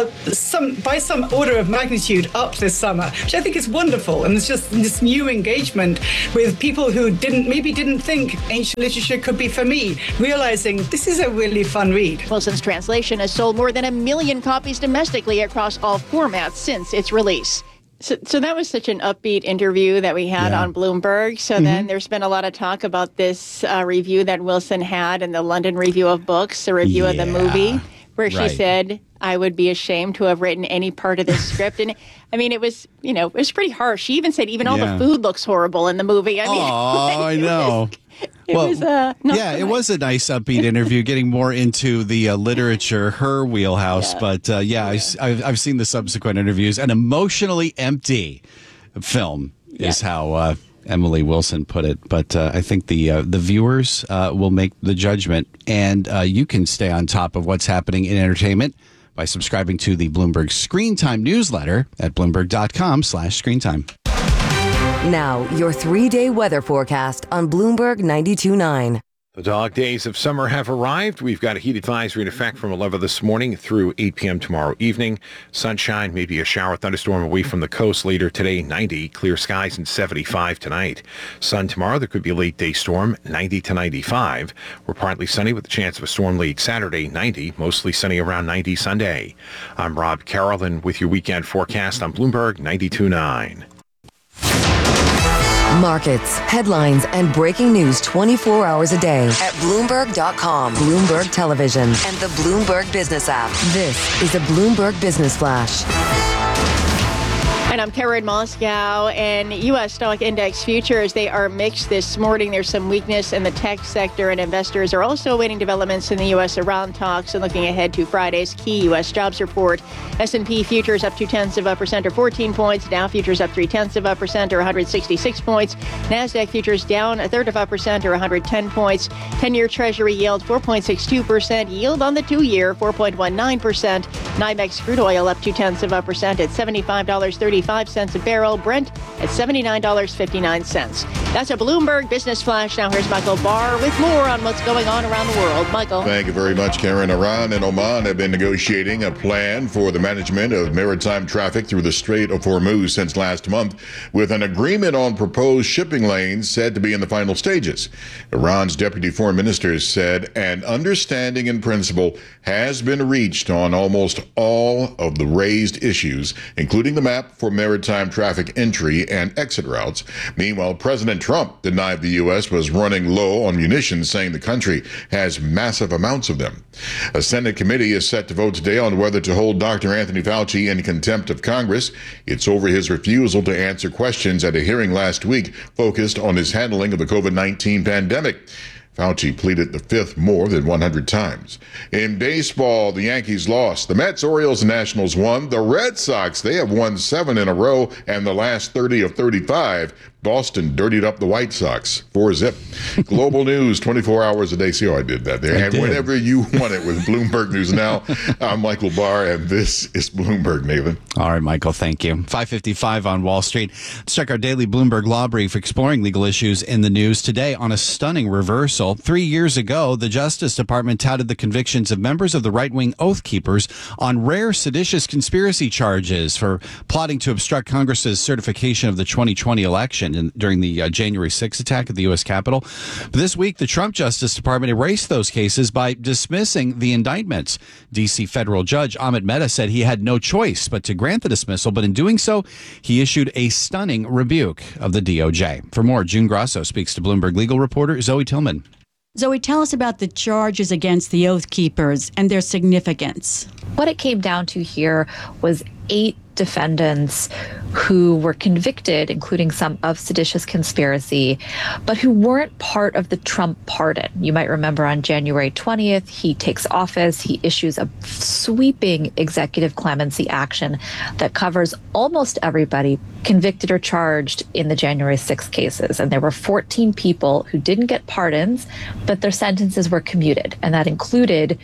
[SPEAKER 10] by some order of magnitude up this summer, which I think is wonderful. And it's just this new engagement with people who maybe didn't think ancient literature could be for me, realizing this is a really fun read.
[SPEAKER 2] Wilson's translation has sold more than 1 million copies domestically across all formats since its release. So that was such an upbeat interview that we had on Bloomberg. So then there's been a lot of talk about this review that Wilson had in the London Review of Books, the review of the movie, where she said, I would be ashamed to have written any part of this script. And I mean, it was pretty harsh. She even said even all the food looks horrible in the movie. I mean,
[SPEAKER 4] I know.
[SPEAKER 2] It was
[SPEAKER 4] it was a nice upbeat interview, getting more into the literature, her wheelhouse. But I've seen the subsequent interviews. An emotionally empty film is how Emily Wilson put it. But I think the viewers will make the judgment, and you can stay on top of what's happening in entertainment by subscribing to the Bloomberg Screen Time newsletter at Bloomberg.com/screentime.
[SPEAKER 3] Now, your 3-day weather forecast on Bloomberg 92.9.
[SPEAKER 16] The dog days of summer have arrived. We've got a heat advisory in effect from 11 this morning through 8 p.m. tomorrow evening. Sunshine, maybe a shower thunderstorm away from the coast later today, 90. Clear skies and 75 tonight. Sun tomorrow, there could be a late day storm, 90 to 95. We're partly sunny with a chance of a storm late Saturday, 90. Mostly sunny around 90 Sunday. I'm Rob Carroll, with your weekend forecast on Bloomberg 92.9.
[SPEAKER 3] Markets, headlines, and breaking news 24 hours a day at Bloomberg.com, Bloomberg Television, and the Bloomberg Business app. This is a Bloomberg Business Flash.
[SPEAKER 2] And I'm Karen Moscow, and U.S. stock index futures, they are mixed this morning. There's some weakness in the tech sector, and investors are also awaiting developments in the U.S.-Iran talks and looking ahead to Friday's key U.S. jobs report. S&P futures up 0.2% or 14 points. Dow futures up 0.3% or 166 points. NASDAQ futures down 0.33% or 110 points. 10-year Treasury yield 4.62%. Yield on the 2-year 4.19%. NYMEX crude oil up 0.2% at $75.35 a barrel. Brent at $79.59. That's a Bloomberg Business Flash. Now here's Michael Barr with more on what's going on around the world. Michael.
[SPEAKER 7] Thank you very much, Karen. Iran and Oman have been negotiating a plan for the management of maritime traffic through the Strait of Hormuz since last month, with an agreement on proposed shipping lanes said to be in the final stages. Iran's deputy foreign minister said an understanding in principle has been reached on almost all of the raised issues, including the map for maritime traffic entry and exit routes. Meanwhile, President Trump denied the U.S. was running low on munitions, saying the country has massive amounts of them. A Senate committee is set to vote today on whether to hold Dr. Anthony Fauci in contempt of Congress. It's over his refusal to answer questions at a hearing last week focused on his handling of the COVID-19 pandemic. Fauci pleaded the fifth more than 100 times. In baseball, the Yankees lost. The Mets, Orioles, and Nationals won. The Red Sox, they have won 7 in a row, and the last 30 of 35. Boston dirtied up the White Sox, 4-0. Global news, 24 hours a day. See how I did that there? Whenever you want it with Bloomberg News Now. I'm Michael Barr, and this is Bloomberg, Nathan.
[SPEAKER 4] All right, Michael, thank you. 5:55 on Wall Street. Let's check our daily Bloomberg Law Brief, exploring legal issues in the news today on a stunning reversal. 3 years ago, the Justice Department touted the convictions of members of the right-wing Oath Keepers on rare seditious conspiracy charges for plotting to obstruct Congress's certification of the 2020 election during the January 6th attack at the U.S. Capitol. But this week, the Trump Justice Department erased those cases by dismissing the indictments. D.C. federal judge Ahmed Mehta said he had no choice but to grant the dismissal, but in doing so, he issued a stunning rebuke of the DOJ. For more, June Grasso speaks to Bloomberg legal reporter Zoe Tillman.
[SPEAKER 11] Zoe, tell us about the charges against the Oath Keepers and their significance.
[SPEAKER 12] What it came down to here was 8 defendants who were convicted, including some of seditious conspiracy, but who weren't part of the Trump pardon. You might remember on January 20th, he takes office, he issues a sweeping executive clemency action that covers almost everybody convicted or charged in the January 6th cases. And there were 14 people who didn't get pardons, but their sentences were commuted. And that included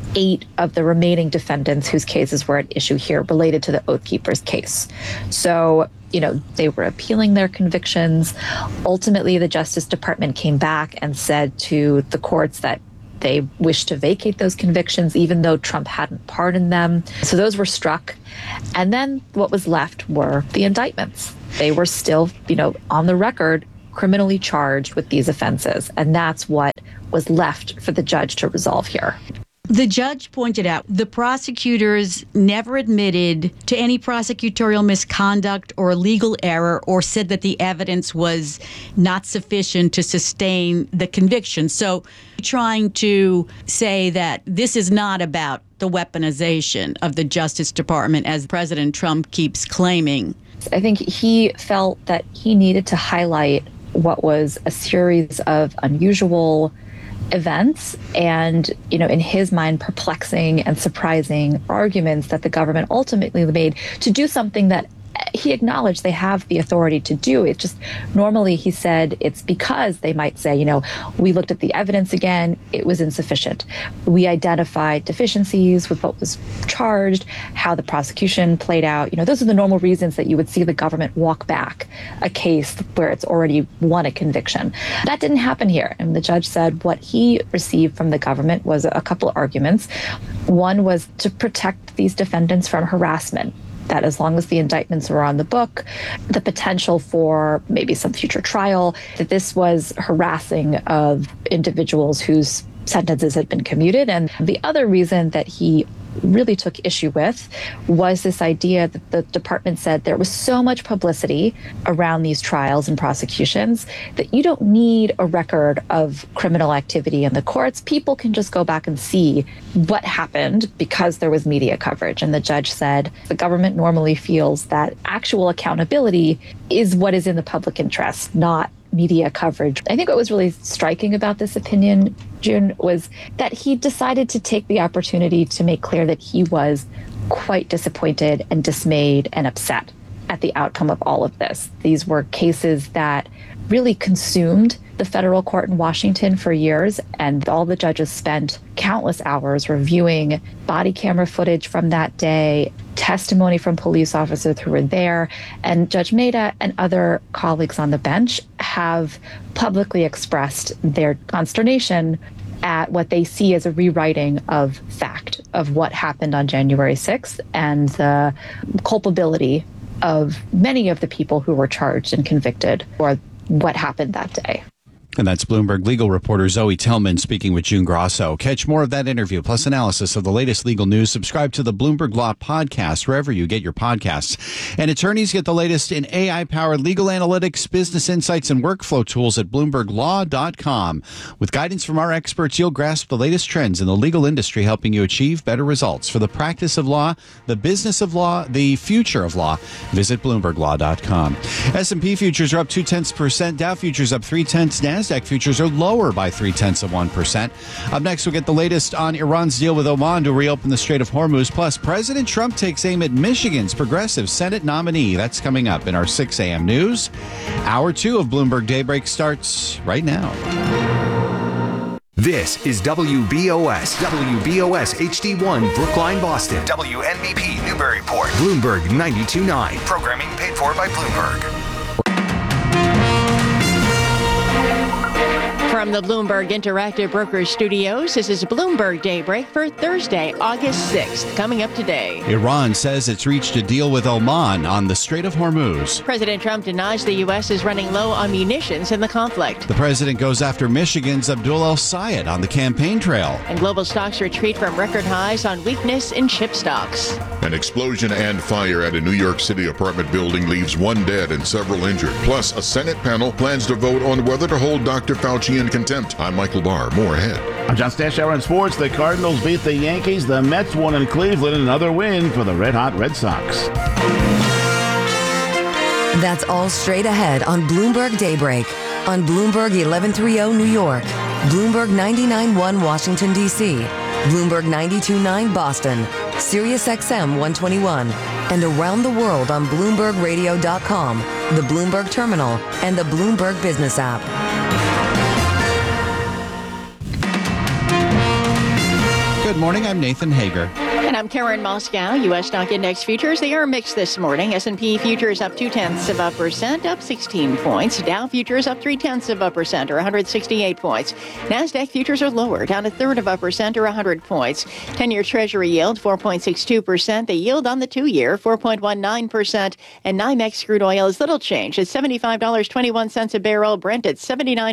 [SPEAKER 12] 8 of the remaining defendants whose cases were at issue here related to the Oath Keepers case. So, they were appealing their convictions. Ultimately, the Justice Department came back and said to the courts that they wished to vacate those convictions, even though Trump hadn't pardoned them. So those were struck. And then what was left were the indictments. They were still, on the record, criminally charged with these offenses. And that's what was left for the judge to resolve here.
[SPEAKER 11] The judge pointed out the prosecutors never admitted to any prosecutorial misconduct or legal error or said that the evidence was not sufficient to sustain the conviction. So trying to say that this is not about the weaponization of the Justice Department, as President Trump keeps claiming.
[SPEAKER 12] I think he felt that he needed to highlight what was a series of unusual events and, in his mind, perplexing and surprising arguments that the government ultimately made to do something that he acknowledged they have the authority to do. It just, normally he said it's because they might say, we looked at the evidence again, it was insufficient. We identified deficiencies with what was charged, how the prosecution played out. Those are the normal reasons that you would see the government walk back a case where it's already won a conviction. That didn't happen here. And the judge said what he received from the government was a couple of arguments. One was to protect these defendants from harassment, that as long as the indictments were on the book, the potential for maybe some future trial, that this was harassing of individuals whose sentences had been commuted. And the other reason that he really took issue with was this idea that the department said there was so much publicity around these trials and prosecutions that you don't need a record of criminal activity in the courts. People can just go back and see what happened because there was media coverage. And the judge said the government normally feels that actual accountability is what is in the public interest, not media coverage. I think what was really striking about this opinion, June, was that he decided to take the opportunity to make clear that he was quite disappointed and dismayed and upset at the outcome of all of this. These were cases that really consumed the federal court in Washington for years, and all the judges spent countless hours reviewing body camera footage from that day, testimony from police officers who were there, and Judge Mehta and other colleagues on the bench have publicly expressed their consternation at what they see as a rewriting of fact of what happened on January 6th and the culpability of many of the people who were charged and convicted for what happened that day.
[SPEAKER 4] And that's Bloomberg legal reporter Zoe Tillman speaking with June Grosso. Catch more of that interview, plus analysis of the latest legal news. Subscribe to the Bloomberg Law Podcast, wherever you get your podcasts. And attorneys get the latest in AI-powered legal analytics, business insights, and workflow tools at BloombergLaw.com. With guidance from our experts, you'll grasp the latest trends in the legal industry, helping you achieve better results for the practice of law, the business of law, the future of law. Visit BloombergLaw.com. S&P futures are up 0.2%, Dow futures up 0.3%, NASDAQ futures are lower by 0.3%. Up next, we'll get the latest on Iran's deal with Oman to reopen the Strait of Hormuz. Plus, President Trump takes aim at Michigan's progressive Senate nominee. That's coming up in our 6 a.m. news. Hour 2 of Bloomberg Daybreak starts right now.
[SPEAKER 14] This is WBOS HD1 Brookline, Boston. WNBP Newburyport. Bloomberg 92.9. Programming paid for by Bloomberg.
[SPEAKER 2] From the Bloomberg Interactive Brokers Studios, this is Bloomberg Daybreak for Thursday, August 6th. Coming up today,
[SPEAKER 4] Iran says it's reached a deal with Oman on the Strait of Hormuz.
[SPEAKER 2] President Trump denies the U.S. is running low on munitions in the conflict.
[SPEAKER 4] The president goes after Michigan's Abdul El-Sayed on the campaign trail.
[SPEAKER 2] And global stocks retreat from record highs on weakness in chip stocks.
[SPEAKER 7] An explosion and fire at a New York City apartment building leaves 1 dead and several injured. Plus, a Senate panel plans to vote on whether to hold Dr. Fauci in contempt. I'm Michael Barr. More ahead.
[SPEAKER 1] I'm John Stashower in sports. The Cardinals beat the Yankees. The Mets won in Cleveland. Another win for the Red Hot Red Sox.
[SPEAKER 3] That's all straight ahead on Bloomberg Daybreak. On Bloomberg 1130 New York, Bloomberg 99.1 Washington, D.C., Bloomberg 92.9 Boston, Sirius XM 121, and around the world on BloombergRadio.com, the Bloomberg Terminal, and the Bloomberg Business app.
[SPEAKER 4] Good morning. I'm Nathan Hager.
[SPEAKER 2] And I'm Karen Moscow. U.S. stock index futures, they are mixed this morning. S&P futures up 0.2%, up 16 points. Dow futures up 0.3%, or 168 points. NASDAQ futures are lower, down 0.33%, or 100 points. 10-year Treasury yield 4.62%. The yield on the 2-year 4.19%. And NYMEX crude oil is little change at $75.21 a barrel. Brent at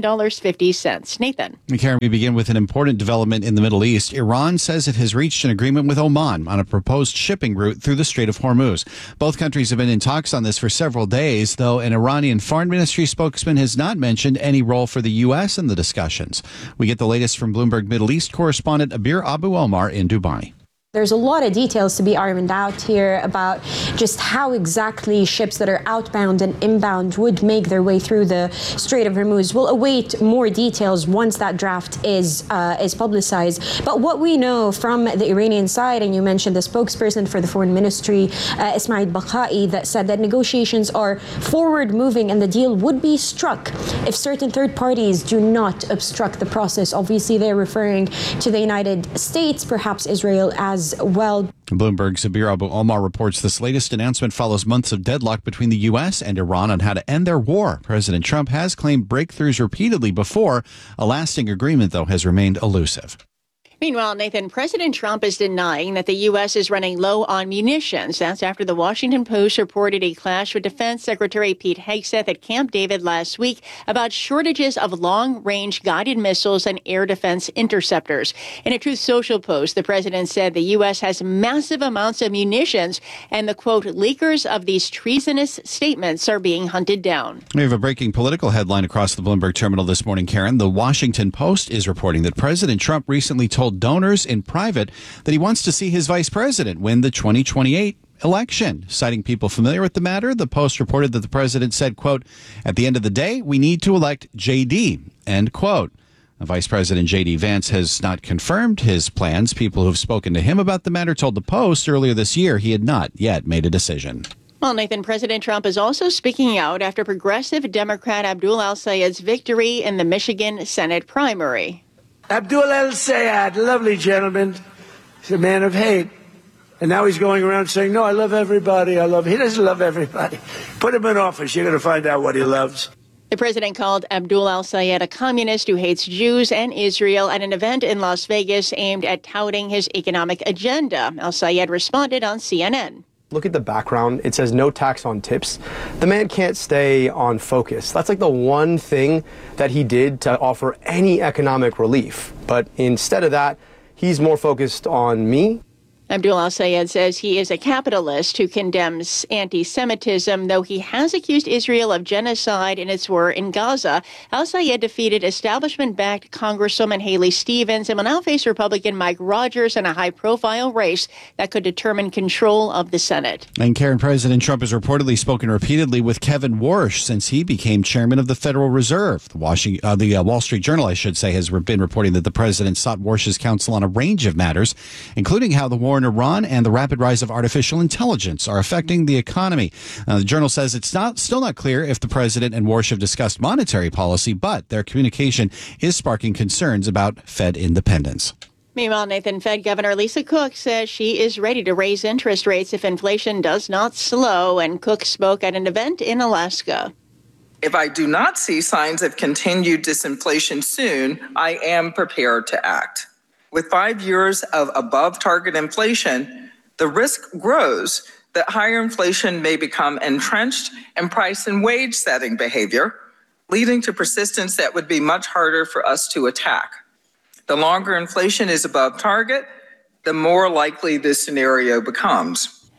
[SPEAKER 2] $79.50. Nathan.
[SPEAKER 4] Karen, we begin with an important development in the Middle East. Iran says it has reached an agreement with Oman on a proposed shipping route through the Strait of Hormuz. Both countries have been in talks on this for several days, though an Iranian foreign ministry spokesman has not mentioned any role for the U.S. in the discussions. We get the latest from Bloomberg Middle East correspondent Abir Abu Omar in Dubai.
[SPEAKER 13] There's a lot of details to be ironed out here about just how exactly ships that are outbound and inbound would make their way through the Strait of Hormuz. We'll await more details once that draft is publicized. But what we know from the Iranian side, and you mentioned the spokesperson for the foreign ministry, Ismail Baghai, that said that negotiations are forward moving and the deal would be struck if certain third parties do not obstruct the process. Obviously, they're referring to the United States, perhaps Israel as well.
[SPEAKER 4] Bloomberg's Abir Abu Omar reports this latest announcement follows months of deadlock between the U.S. and Iran on how to end their war. President Trump has claimed breakthroughs repeatedly before. A lasting agreement, though, has remained elusive.
[SPEAKER 2] Meanwhile, Nathan, President Trump is denying that the U.S. is running low on munitions. That's after the Washington Post reported a clash with Defense Secretary Pete Hegseth at Camp David last week about shortages of long-range guided missiles and air defense interceptors. In a Truth Social post, the president said the U.S. has massive amounts of munitions and the, quote, leakers of these treasonous statements are being hunted down.
[SPEAKER 4] We have a breaking political headline across the Bloomberg terminal this morning, Karen. The Washington Post is reporting that President Trump recently told donors in private that he wants to see his vice president win the 2028 election. Citing people familiar with the matter, the Post reported that the president said, quote, at the end of the day, we need to elect J.D., end quote. Vice President J.D. Vance has not confirmed his plans. People who have spoken to him about the matter told the Post earlier this year he had not yet made a decision.
[SPEAKER 2] Well, Nathan, President Trump is also speaking out after progressive Democrat Abdul El-Sayed's victory in the Michigan Senate primary.
[SPEAKER 18] Abdul El-Sayed, lovely gentleman. He's a man of hate. And now he's going around saying, no, I love everybody. He doesn't love everybody. Put him in office. You're going to find out what he loves.
[SPEAKER 2] The president called Abdul El-Sayed a communist who hates Jews and Israel at an event in Las Vegas aimed at touting his economic agenda. El-Sayed responded on CNN.
[SPEAKER 19] Look at the background. It says no tax on tips. The man can't stay on focus. That's like the one thing that he did to offer any economic relief. But instead of that, he's more focused on me.
[SPEAKER 2] Abdul El-Sayed says he is a capitalist who condemns anti-Semitism, though he has accused Israel of genocide in its war in Gaza. El-Sayed defeated establishment-backed Congresswoman Haley Stevens and will now face Republican Mike Rogers in a high-profile race that could determine control of the Senate.
[SPEAKER 4] And Karen, President Trump has reportedly spoken repeatedly with Kevin Warsh since he became chairman of the Federal Reserve. The Wall Street Journal, I should say, has been reporting that the president sought Warsh's counsel on a range of matters, including how the war in Iran and the rapid rise of artificial intelligence are affecting the economy. The Journal says it's still not clear if the president and Warsh have discussed monetary policy, but their communication is sparking concerns about Fed independence.
[SPEAKER 2] Meanwhile, Nathan, Fed Governor Lisa Cook says she is ready to raise interest rates if inflation does not slow, and Cook spoke at an event in Alaska.
[SPEAKER 15] If I do not see signs of continued disinflation soon, I am prepared to act. With 5 years of above target inflation, the risk grows that higher inflation may become entrenched in price and wage setting behavior, leading to persistence that would be much harder for us to attack. The longer inflation is above target, the more likely this scenario becomes.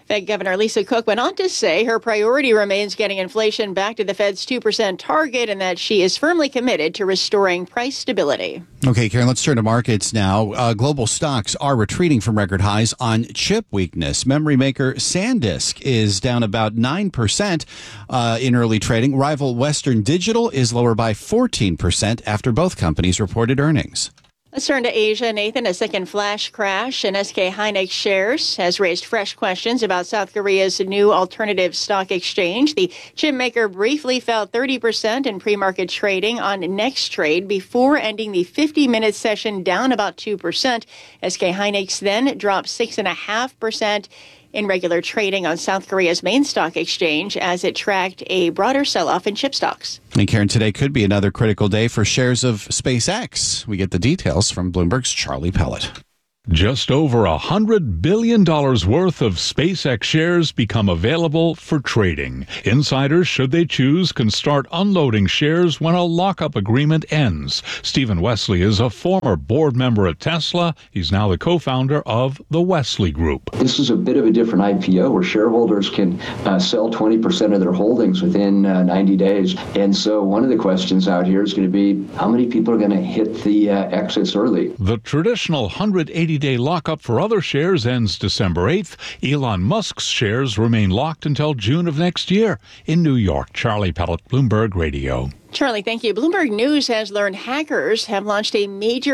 [SPEAKER 2] Fed Governor Lisa Cook went on to say her priority remains getting inflation back to the Fed's 2% target and that she is firmly committed to restoring price stability.
[SPEAKER 4] Okay, Karen, let's turn to markets now. Global stocks are retreating from record highs on chip weakness. Memory maker SanDisk is down about 9% in early trading. Rival Western Digital is lower by 14% after both companies reported earnings.
[SPEAKER 2] Let's turn to Asia. Nathan, a second flash crash in SK Hynix shares has raised fresh questions about South Korea's new alternative stock exchange. The chip maker briefly fell 30% in pre-market trading on NextTrade before ending the 50-minute session down about 2%. SK Hynix then dropped 6.5% in regular trading on South Korea's main stock exchange as it tracked a broader sell-off in chip stocks.
[SPEAKER 4] And Karen, today could be another critical day for shares of SpaceX. We get the details from Bloomberg's Charlie Pellet.
[SPEAKER 17] Just over $100 billion worth of SpaceX shares become available for trading. Insiders, should they choose, can start unloading shares when a lockup agreement ends. Stephen Wesley is a former board member at Tesla. He's now the co-founder of the Wesley Group.
[SPEAKER 20] This is a bit of a different IPO where shareholders can sell 20% of their holdings within 90 days. And so one of the questions out here is going to be, how many people are going to hit the exits early?
[SPEAKER 17] The traditional 180-day lockup for other shares ends December 8th. Elon Musk's shares remain locked until June of next year. In New York, Charlie Pellet, Bloomberg Radio.
[SPEAKER 2] Charlie, thank you. Bloomberg News has learned hackers have launched a major